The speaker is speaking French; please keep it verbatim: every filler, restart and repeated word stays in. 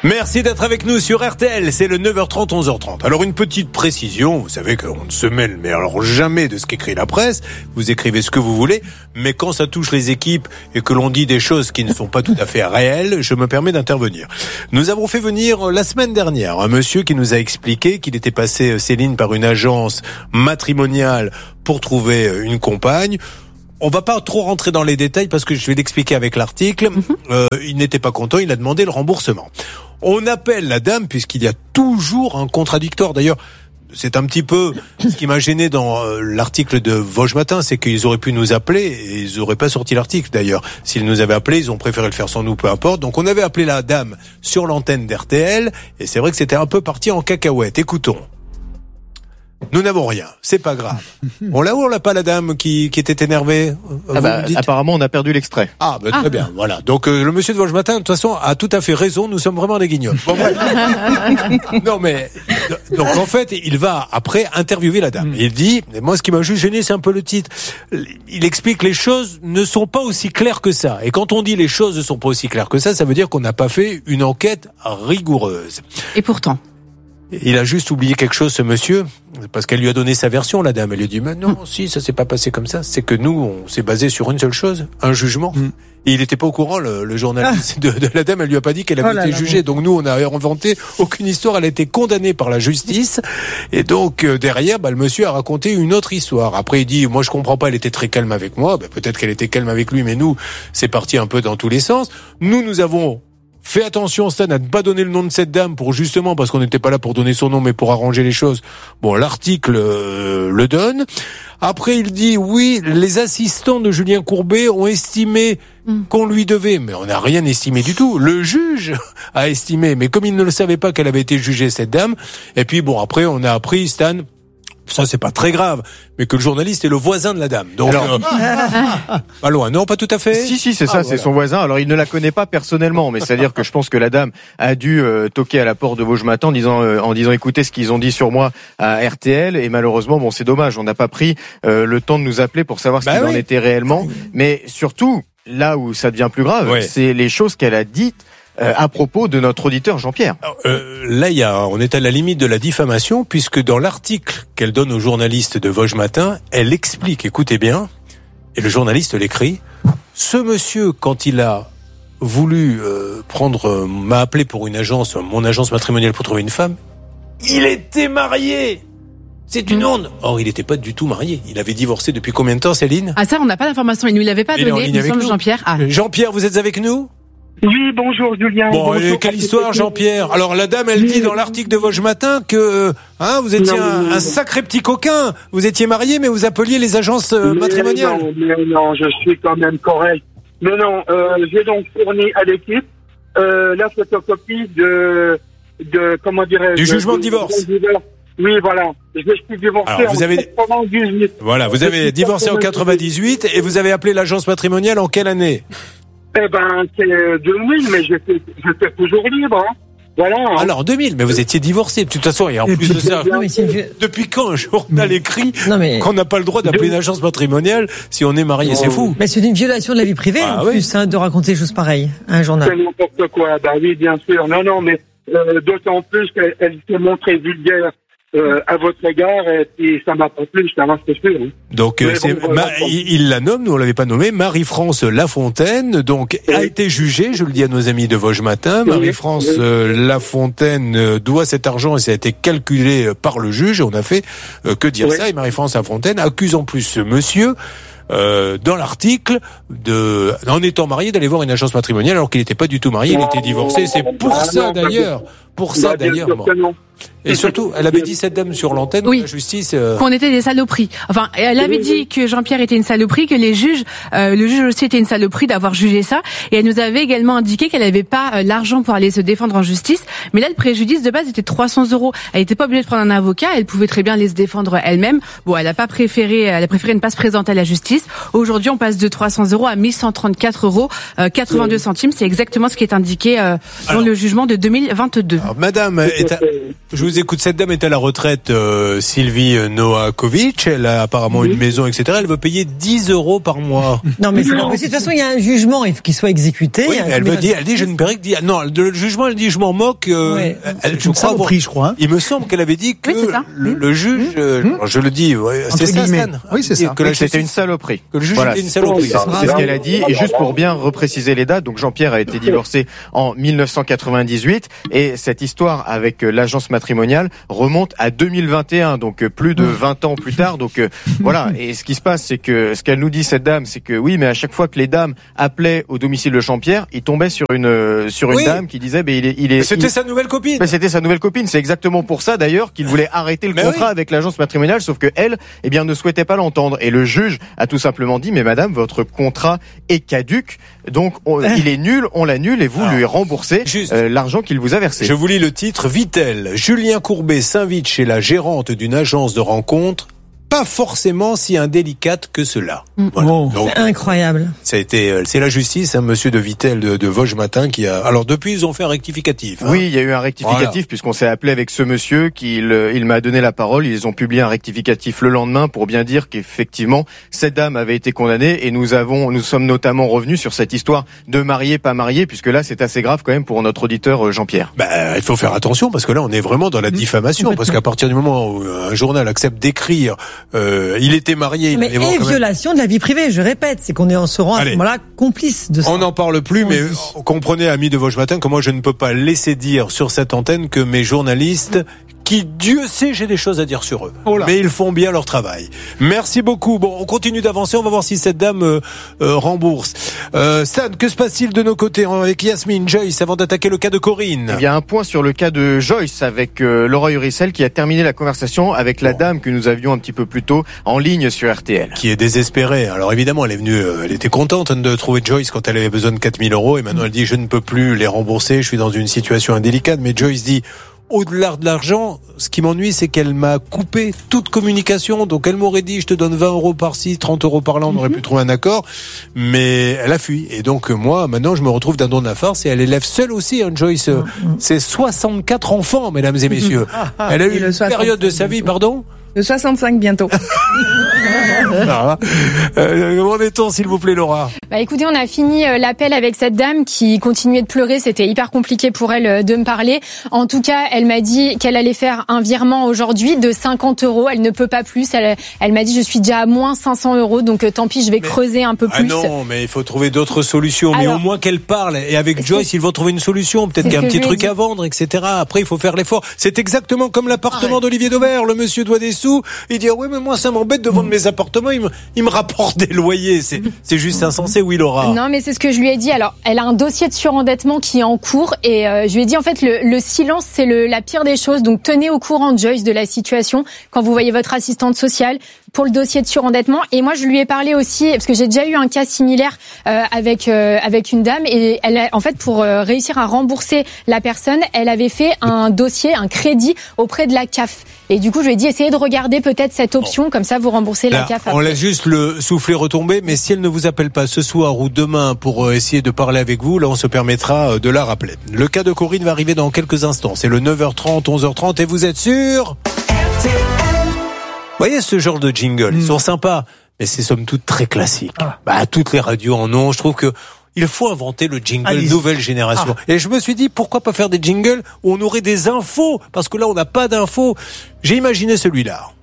Merci d'être avec nous sur R T L, c'est le neuf heures trente, onze heures trente. Alors une petite précision, vous savez qu'on ne se mêle mais alors jamais de ce qu'écrit la presse, vous écrivez ce que vous voulez, mais quand ça touche les équipes et que l'on dit des choses qui ne sont pas tout à fait réelles, je me permets d'intervenir. Nous avons fait venir la semaine dernière un monsieur qui nous a expliqué qu'il était passé, Céline, par une agence matrimoniale pour trouver une compagne. On va pas trop rentrer dans les détails parce que je vais l'expliquer avec l'article. Mm-hmm. Euh, il n'était pas content, il a demandé le remboursement. On appelle la dame puisqu'il y a toujours un contradictoire. D'ailleurs, c'est un petit peu ce qui m'a gêné dans euh, l'article de Vosges Matin, c'est qu'ils auraient pu nous appeler et ils auraient pas sorti l'article d'ailleurs. S'ils nous avaient appelé, ils ont préféré le faire sans nous, peu importe. Donc on avait appelé la dame sur l'antenne d'R T L et c'est vrai que c'était un peu parti en cacahuète. Écoutons. Nous n'avons rien, c'est pas grave. On l'a ou on l'a pas la dame qui, qui était énervée? Ah bah, apparemment on a perdu l'extrait. Ah bah, très ah. bien, voilà. Donc euh, le monsieur de Vosges Matin, de toute façon, a tout à fait raison, nous sommes vraiment des guignols. Bon, bref. Non mais, donc en fait, il va après interviewer la dame. Il dit, et moi ce qui m'a juste gêné, c'est un peu le titre. Il explique que les choses ne sont pas aussi claires que ça. Et quand on dit les choses ne sont pas aussi claires que ça, ça veut dire qu'on n'a pas fait une enquête rigoureuse. Et pourtant il a juste oublié quelque chose, ce monsieur, parce qu'elle lui a donné sa version, la dame. Elle lui a dit, mais non, mmh. si, ça s'est pas passé comme ça. C'est que nous, on s'est basé sur une seule chose, un jugement. Mmh. Et il était pas au courant, le, le journaliste de, de la dame, elle lui a pas dit qu'elle avait oh là été là jugée. Là. Donc nous, on a inventé aucune histoire, elle a été condamnée par la justice. Et donc, euh, derrière, bah, le monsieur a raconté une autre histoire. Après, il dit, moi, je comprends pas, elle était très calme avec moi. Bah, peut-être qu'elle était calme avec lui, mais nous, c'est parti un peu dans tous les sens. Nous, nous avons fais attention, Stan, à ne pas donner le nom de cette dame pour justement, parce qu'on n'était pas là pour donner son nom, mais pour arranger les choses. Bon, l'article euh, le donne. Après, il dit, oui, les assistants de Julien Courbet ont estimé mm. qu'on lui devait. Mais on n'a rien estimé du tout. Le juge a estimé. Mais comme il ne le savait pas qu'elle avait été jugée, cette dame. Et puis, bon, après, on a appris, Stan, ça c'est pas très grave, mais que le journaliste est le voisin de la dame. Donc, alors, euh, pas loin, non, pas tout à fait. Si, si, c'est ça, ah, c'est voilà. son voisin. Alors, il ne la connaît pas personnellement, mais c'est-à-dire que je pense que la dame a dû euh, toquer à la porte de Vosges Matin en disant, euh, en disant, écoutez ce qu'ils ont dit sur moi à R T L, et malheureusement, bon, c'est dommage, on n'a pas pris euh, le temps de nous appeler pour savoir ce bah qu'il oui. en était réellement. Mais surtout, là où ça devient plus grave, ouais. c'est les choses qu'elle a dites. Euh, à propos de notre auditeur Jean-Pierre. Euh, là, il y a, on est à la limite de la diffamation, puisque dans l'article qu'elle donne aux journalistes de Vosges Matin, elle explique, écoutez bien, et le journaliste l'écrit, ce monsieur, quand il a voulu euh, prendre, euh, m'a appelé pour une agence, mon agence matrimoniale pour trouver une femme, il était marié. C'est une honte. Or, il n'était pas du tout marié. Il avait divorcé depuis combien de temps, Céline? Ah ça, on n'a pas d'informations. Il ne nous l'avait pas donné. Nous sommes Jean-Pierre. Ah. Jean-Pierre, vous êtes avec nous? Oui, bonjour Julien. Bon, bonjour, et quelle histoire, Jean-Pierre? Alors la dame, elle oui. dit dans l'article de Vosges Matin que hein, vous étiez non, un, un sacré petit coquin. Vous étiez marié, mais vous appeliez les agences euh, matrimoniales. Non, mais non, je suis quand même correct. Mais non, euh, j'ai donc fourni à l'équipe euh, la photocopie de, de comment dirais-je, du jugement de, de divorce. De, de, de, oui, voilà. Je suis divorcé Alors, vous en avez... quatre-vingt-dix-huit. Voilà, vous avez divorcé en quatre-vingt-dix-huit et vous avez appelé l'agence matrimoniale en quelle année? Eh ben, c'est deux mille, mais j'étais, j'étais toujours libre, hein. Voilà. Hein. Alors, en deux mille, mais vous étiez divorcé. De toute façon, et en et plus de ça, non, vieux... depuis quand un journal écrit mais... qu'on n'a pas le droit d'appeler une agence matrimoniale si on est marié? Non. C'est fou. Mais c'est une violation de la vie privée, ah, en oui. plus, hein, de raconter des choses pareilles à un journal. C'est n'importe quoi. Bah oui, bien sûr. Non, non, mais euh, d'autant plus qu'elle elle s'est montrée vulgaire. Euh, à votre égard, et puis ça m'a pas plu, ça m'a fait sûr. Hein. Donc, euh, c'est, bon, voilà, ma, il, il la nomme, nous on l'avait pas nommé, Marie-France Lafontaine, donc oui. a été jugée, je le dis à nos amis de Vosges Matin, oui. Marie-France oui. euh, Lafontaine euh, doit cet argent et ça a été calculé euh, par le juge, et on a fait euh, que dire oui. ça, et Marie-France Lafontaine accuse en plus ce monsieur, Euh, dans l'article, de, en étant marié, d'aller voir une agence matrimoniale alors qu'il n'était pas du tout marié, il était divorcé. C'est pour ah, ça non, d'ailleurs, pour ça d'ailleurs. Bon. Et surtout, elle avait dit cette dame sur l'antenne, oui. la justice, euh... qu'on était des saloperies. Enfin, elle avait dit que Jean-Pierre était une saloperie, que les juges, euh, le juge aussi était une saloperie d'avoir jugé ça. Et elle nous avait également indiqué qu'elle n'avait pas euh, l'argent pour aller se défendre en justice. Mais là, le préjudice de base était trois cents euros. Elle n'était pas obligée de prendre un avocat. Elle pouvait très bien aller se défendre elle-même. Bon, elle a pas préféré, elle a préféré ne pas se présenter à la justice. Aujourd'hui, on passe de trois cents euros à mille cent trente-quatre euros euh, quatre-vingt-deux centimes. C'est exactement ce qui est indiqué euh, dans Alors, le jugement de deux mille vingt-deux. Alors, madame, est à... je vous écoute, cette dame est à la retraite, euh, Sylvie Noakovic, elle a apparemment oui. une maison, et cetera. Elle veut payer dix euros par mois. Non, mais c'est pas possible. De toute façon, il y a un jugement, il faut qu'il soit exécuté. Oui, elle veut dire, elle dit, je ne paierai que dix. Non, le jugement, elle dit, je m'en moque. Euh, ouais. elle, je crois, bon, prix, je crois. Hein. Il me semble qu'elle avait dit que oui, le, le juge, mmh. euh, mmh. je le dis, ouais, c'est ça, Stan. Oui, c'est ça. Que oui, c'était une saloperie. Que le juge voilà. était une saloperie. C'est ce qu'elle a dit. Et juste pour bien repréciser les dates, donc Jean-Pierre a été divorcé en mille neuf cent quatre-vingt-dix-huit et cette histoire avec l'agence matrimoniale remonte à deux mille vingt et un, donc plus de vingt ans plus tard. Donc voilà. Et ce qui se passe, c'est que ce qu'elle nous dit, cette dame, c'est que oui, mais à chaque fois que les dames appelaient au domicile de Jean-Pierre, ils tombaient sur une sur une oui. dame qui disait, ben il est, il est. C'était il... sa nouvelle copine. Ben, c'était sa nouvelle copine. C'est exactement pour ça d'ailleurs qu'il voulait arrêter le mais contrat oui. avec l'agence matrimoniale, sauf que elle, eh bien, ne souhaitait pas l'entendre. Et le juge a tout simplement dit, mais madame, votre contrat est caduc, donc on, il est nul, on l'annule et vous Alors, lui remboursez euh, l'argent qu'il vous a versé. Je vous lis le titre. Vittel, Julien Courbet s'invite chez la gérante d'une agence de rencontres. Pas forcément si indélicate que cela. Voilà. Oh, Donc, c'est incroyable. Ça a été, c'est la justice, hein, monsieur de Vittel de, de Vosges Matin qui a. Alors depuis, ils ont fait un rectificatif. Hein. Oui, il y a eu un rectificatif voilà. puisqu'on s'est appelé avec ce monsieur qui il, il m'a donné la parole. Ils ont publié un rectificatif le lendemain pour bien dire qu'effectivement cette dame avait été condamnée et nous avons, nous sommes notamment revenus sur cette histoire de marié pas marié puisque là c'est assez grave quand même pour notre auditeur Jean-Pierre. Ben, il faut faire attention parce que là on est vraiment dans la diffamation mmh. parce qu'à partir du moment où un journal accepte d'écrire. Euh, il était marié. Il mais et même... violation de la vie privée, je répète, c'est qu'on est en se rend à ce moment-là complice de ça. On n'en parle plus, mais comprenez, amis de Vosges Matin, que moi je ne peux pas laisser dire sur cette antenne que mes journalistes, qui Dieu sait j'ai des choses à dire sur eux, oh mais ils font bien leur travail. Merci beaucoup. Bon, on continue d'avancer, on va voir si cette dame euh, euh, rembourse. Euh, Stan, que se passe-t-il de nos côtés avec Yasmine, Joyce, avant d'attaquer le cas de Corinne? Il y a un point sur le cas de Joyce avec euh, Laura Uricel qui a terminé la conversation avec la bon. dame que nous avions un petit peu plus tôt en ligne sur R T L. Qui est désespérée. Alors évidemment, elle est venue, euh, elle était contente de trouver Joyce quand elle avait besoin de quatre mille euros et maintenant elle dit je ne peux plus les rembourser, je suis dans une situation indélicate. Mais Joyce dit au-delà de l'argent, ce qui m'ennuie, c'est qu'elle m'a coupé toute communication. Donc, elle m'aurait dit, je te donne vingt euros par-ci, trente euros par là, on aurait pu trouver un accord. Mais elle a fui. Et donc, moi, maintenant, je me retrouve d'un don de la farce et elle élève seule aussi, hein, Joyce. C'est soixante-quatre enfants, mesdames et messieurs. Elle a eu une période de sa vie, pardon? De soixante-cinq bientôt. ah, euh, comment est-on, s'il vous plaît, Laura? Bah écoutez, on a fini euh, l'appel avec cette dame qui continuait de pleurer. C'était hyper compliqué pour elle euh, de me parler. En tout cas, elle m'a dit qu'elle allait faire un virement aujourd'hui de cinquante euros. Elle ne peut pas plus. Elle, elle m'a dit je suis déjà à moins cinq cents euros. Donc euh, tant pis, je vais mais, creuser un peu ah plus. Non, mais il faut trouver d'autres solutions. Alors, mais au moins qu'elle parle. Et avec Joyce, ils vont trouver une solution. Peut-être qu'il y a un petit truc à vendre, et cetera. Après, il faut faire l'effort. C'est exactement comme l'appartement Arrête. d'Olivier Dauvert. Le monsieur doit des sous. Il dit, oui, mais moi, ça m'embête de vendre mes appartements. Il me, il me rapporte des loyers. C'est, c'est juste insensé, oui, Laura. Non, mais c'est ce que je lui ai dit. Alors, elle a un dossier de surendettement qui est en cours. Et euh, je lui ai dit, en fait, le, le silence, c'est le, la pire des choses. Donc, tenez au courant, Joyce, de la situation quand vous voyez votre assistante sociale pour le dossier de surendettement. Et moi, je lui ai parlé aussi, parce que j'ai déjà eu un cas similaire euh, avec euh, avec une dame. Et elle, a, en fait, pour euh, réussir à rembourser la personne, elle avait fait un dossier, un crédit auprès de la C A F. Et du coup, je lui ai dit, essayez de regarder peut-être cette option, bon. comme ça, vous remboursez Là, la C A F. Après. On laisse juste le souffler retomber, mais si elle ne vous appelle pas ce soir ou demain pour euh, essayer de parler avec vous, là, on se permettra euh, de la rappeler. Le cas de Corinne va arriver dans quelques instants. C'est le neuf heures trente, onze heures trente, et vous êtes sur R T L. Vous voyez ce genre de jingle, mmh. ils sont sympas, mais c'est somme toute très classique. Ah. Bah, toutes les radios en ont. Je trouve que il faut inventer le jingle Allez. nouvelle génération. Ah. Et je me suis dit, pourquoi pas faire des jingles où on aurait des infos? Parce que là, on n'a pas d'infos. J'ai imaginé celui-là.